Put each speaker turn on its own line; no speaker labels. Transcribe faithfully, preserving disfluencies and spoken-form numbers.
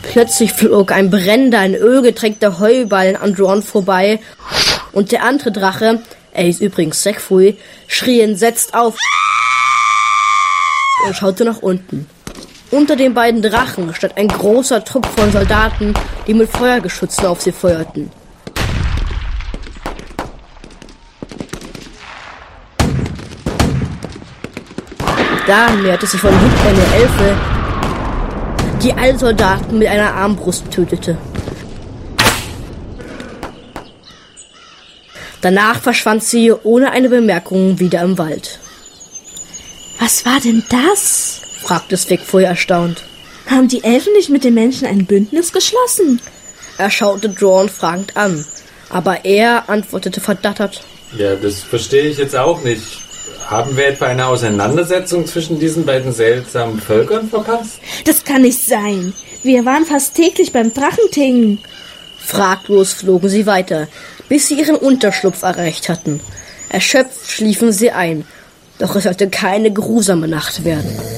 Plötzlich flog ein brennender, in Öl getränkter Heuballen an Drawn vorbei und der andere Drache, er hieß übrigens Sekfui, schrie entsetzt auf und schaute nach unten. Unter den beiden Drachen stand ein großer Trupp von Soldaten, die mit Feuergeschützen auf sie feuerten. Da näherte sich von hinten eine Elfe, die alle Soldaten mit einer Armbrust tötete. Danach verschwand sie ohne eine Bemerkung wieder im Wald.
Was war denn das?
Fragte Sekfui erstaunt.
Haben die Elfen nicht mit den Menschen ein Bündnis geschlossen?
Er schaute Drawn fragend an, aber er antwortete verdattert.
Ja, das verstehe ich jetzt auch nicht. Haben wir etwa eine Auseinandersetzung zwischen diesen beiden seltsamen Völkern verpasst?
Das kann nicht sein. Wir waren fast täglich beim Drachentingen.
Fraglos flogen sie weiter, bis sie ihren Unterschlupf erreicht hatten. Erschöpft schliefen sie ein, doch es sollte keine geruhsame Nacht werden.